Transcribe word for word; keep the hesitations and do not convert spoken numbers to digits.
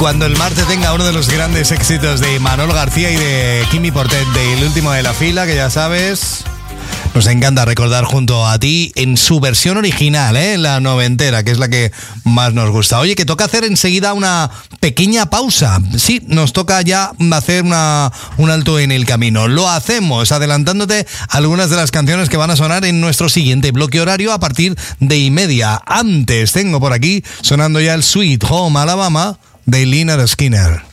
Cuando el martes tenga uno de los grandes éxitos de Manolo García y de Quimi Portet, de El Último de la Fila, que ya sabes, nos encanta recordar junto a ti en su versión original, ¿eh? La noventera, que es la que más nos gusta. Oye, que toca hacer enseguida una pequeña pausa. Sí, nos toca ya hacer una, un alto en el camino. Lo hacemos adelantándote algunas de las canciones que van a sonar en nuestro siguiente bloque horario a partir de y media. Antes tengo por aquí sonando ya el Sweet Home Alabama de Lynyrd Skynyrd.